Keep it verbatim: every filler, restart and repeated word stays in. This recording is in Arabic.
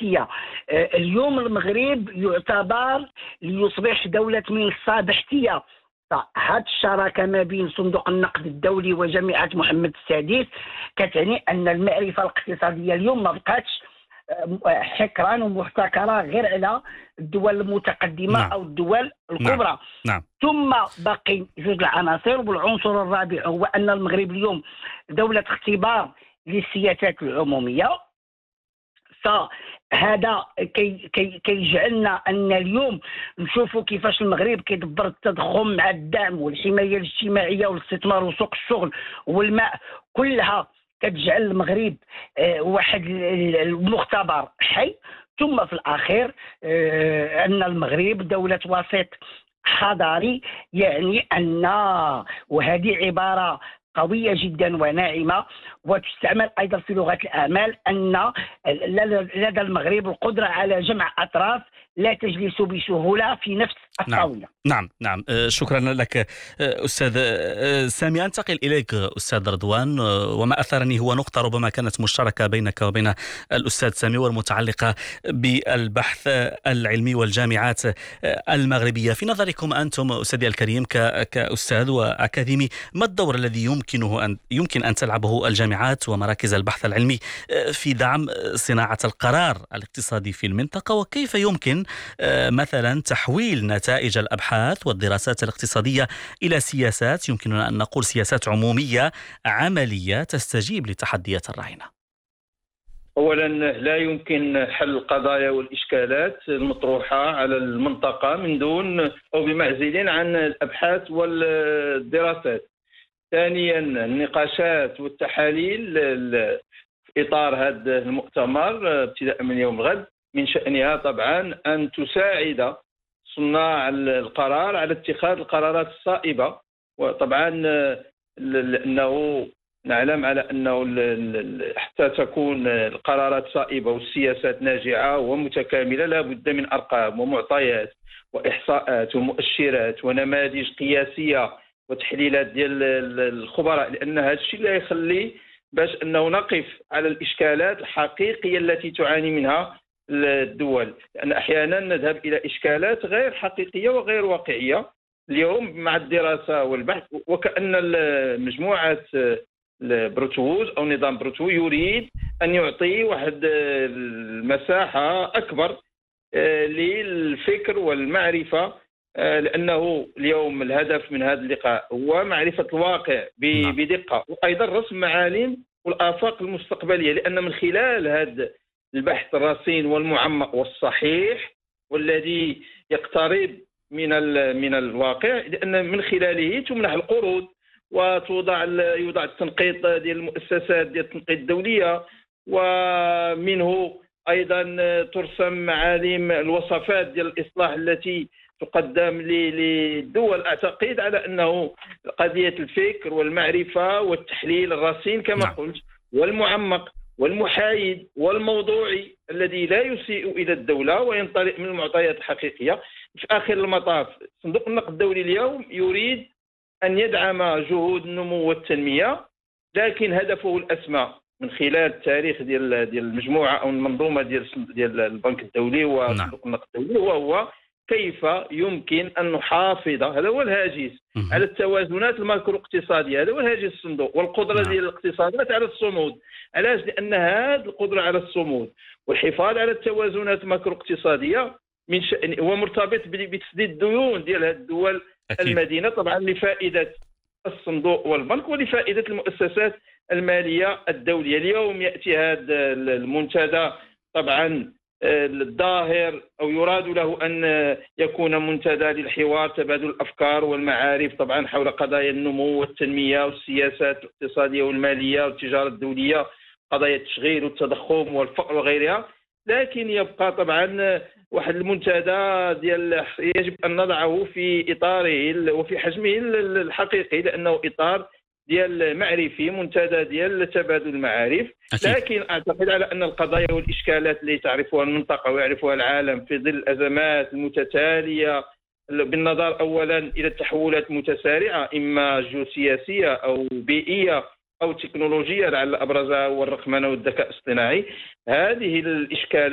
بحتية. اليوم المغرب يعتبر ليصبح دولة منصة بحتية. هذه الشراكة ما بين صندوق النقد الدولي وجامعة محمد السادس كتعني أن المعرفة الاقتصادية اليوم ما بقاتش حكرا ومحتكرة غير على الدول المتقدمة نعم. أو الدول نعم. الكبرى. نعم. ثم باقي جوج العناصر، والعنصر الرابع هو أن المغرب اليوم دولة اختبار للسياسات العمومية. فهذا كي كي كيجعلنا ان اليوم نشوفوا كيفاش المغرب كيدبر التضخم مع الدعم والحمايه الاجتماعيه والاستثمار وسوق الشغل والماء، كلها كتجعل المغرب واحد المختبر حي. ثم في الاخير ان المغرب دوله وسيط حضاري، يعني ان، وهذه عباره قوية جدا وناعمة وتستعمل أيضا في لغة الأعمال، أن لدى المغرب القدرة على جمع أطراف لا تجلس بسهولة في نفس الطاولة. نعم نعم نعم. شكرا لك أستاذ سامي. أنتقل إليك أستاذ رضوان، وما أثرني هو نقطة ربما كانت مشتركة بينك وبين الأستاذ سامي والمتعلقة بالبحث العلمي والجامعات المغربية. في نظركم أنتم أستاذي الكريم كأستاذ وأكاديمي، ما الدور الذي يمكنه أن يمكن أن تلعبه الجامعات ومراكز البحث العلمي في دعم صناعة القرار الاقتصادي في المنطقة، وكيف يمكن مثلا تحويل نتائج الأبحاث والدراسات الاقتصادية إلى سياسات، يمكننا أن نقول سياسات عمومية عملية تستجيب لتحديات الراهنة؟ أولا، لا يمكن حل القضايا والإشكالات المطروحة على المنطقة من دون أو بمعزل عن الأبحاث والدراسات. ثانيا، النقاشات والتحاليل في إطار هذا المؤتمر ابتداء من يوم الغد من شأنها طبعا أن تساعد صناع القرار على اتخاذ القرارات الصائبة. وطبعا لأنه نعلم على أنه حتى تكون القرارات صائبة والسياسات ناجعة ومتكاملة لا بد من أرقام ومعطيات وإحصاءات ومؤشرات ونماذج قياسية وتحليلات ديال الخبراء، لأن هذا الشيء لا يخلي باش أنه نقف على الإشكالات الحقيقية التي تعاني منها الدول، لأن أحيانا نذهب إلى إشكالات غير حقيقية وغير واقعية. اليوم مع الدراسة والبحث وكأن مجموعة بروتوز أو نظام بروتو يريد أن يعطي واحد المساحة أكبر للفكر والمعرفة، لأنه اليوم الهدف من هذا اللقاء هو معرفة الواقع بدقة، وأيضا رسم معالم والآفاق المستقبلية، لأن من خلال هذا البحث الرصين والمعمق والصحيح والذي يقترب من من الواقع، لأن من خلاله تمنح القروض وتوضع يوضع التنقيط ديال المؤسسات ديال التنقيط الدولية، ومنه أيضا ترسم معالم الوصفات ديال الإصلاح التي تقدم للدول. أعتقد على أنه قضية الفكر والمعرفة والتحليل الرصين كما نعم. قلت والمعمق والمحايد والموضوعي الذي لا يسيء إلى الدولة وينطلق من المعطيات الحقيقية. في آخر المطاف صندوق النقد الدولي اليوم يريد أن يدعم جهود النمو والتنمية، لكن هدفه الأسمى من خلال التاريخ ديال ديال المجموعة أو المنظومة ديال ديال البنك الدولي وصندوق النقد الدولي وهو كيف يمكن أن نحافظ، هذا هو الهاجس، على التوازنات الماكرو اقتصادية. هذا هو هاجس الصندوق والقدرة ديال الاقتصادات على الصمود. علاش؟ لأن هذه القدرة على الصمود والحفاظ على التوازنات الماكرو اقتصادية من شأن هو مرتبط بتسديد الديون ديال هذه الدول أكيد. المدينة طبعا لفائدة الصندوق والبنك ولفائدة المؤسسات المالية الدولية. اليوم يأتي هذا المنتدى طبعا الظاهر أو يراد له أن يكون منتدى للحوار، تبادل الأفكار والمعارف طبعا حول قضايا النمو والتنمية والسياسات الاقتصادية والمالية والتجارة الدولية، قضايا التشغيل والتضخم والفقر وغيرها. لكن يبقى طبعا واحد المنتدى ديال يجب أن نضعه في إطاره وفي حجمه الحقيقي، لأنه إطار ديال معرفي، منتدى ديال تبادل المعارف. لكن أعتقد على أن القضايا والإشكالات اللي تعرفها المنطقة ويعرفها العالم في ظل الأزمات المتتالية، بالنظر أولا إلى التحولات المتسارعة إما جيوسياسية أو بيئية أو تكنولوجية، لعل أبرزها هو الرقمنة والذكاء الاصطناعي، هذه الإشكالات